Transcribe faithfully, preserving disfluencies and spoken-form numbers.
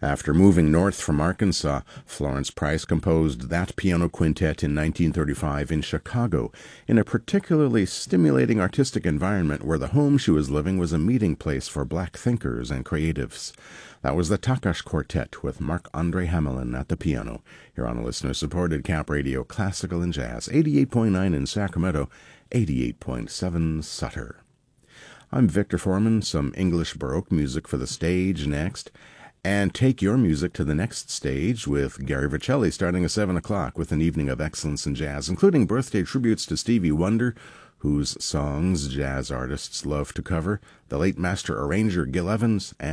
After moving north from Arkansas, Florence Price composed that piano quintet in nineteen thirty-five in Chicago, in a particularly stimulating artistic environment where the home she was living was a meeting place for black thinkers and creatives. That was the Takash Quartet with Marc-Andre Hamelin at the piano, here on a listener-supported Cap Radio Classical and Jazz, eighty-eight point nine in Sacramento, eighty-eight point seven Sutter. I'm Victor Foreman, some English Baroque music for the stage next. And take your music to the next stage with Gary Vercelli starting at seven o'clock with an evening of excellence in jazz, including birthday tributes to Stevie Wonder, whose songs jazz artists love to cover, the late master arranger Gil Evans, and